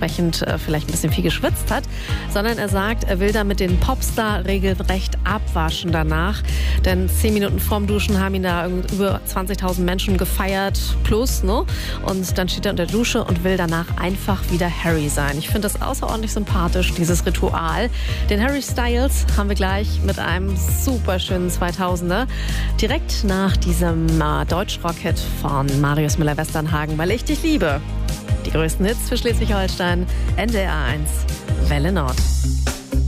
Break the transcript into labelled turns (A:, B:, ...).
A: dementsprechend vielleicht ein bisschen viel geschwitzt hat, sondern er sagt, er will damit den Popstar regelrecht abwaschen danach. Denn 10 Minuten vorm Duschen haben ihn da über 20.000 Menschen gefeiert plus, ne? Und dann steht er unter der Dusche und will danach einfach wieder Harry sein. Ich finde das außerordentlich sympathisch, dieses Ritual. Den Harry Styles haben wir gleich mit einem super schönen 2000er. Direkt nach diesem Deutsch-Rock-Hit von Marius Müller-Westernhagen, weil ich dich liebe. Die größten Hits für Schleswig-Holstein, NDR 1, Welle Nord.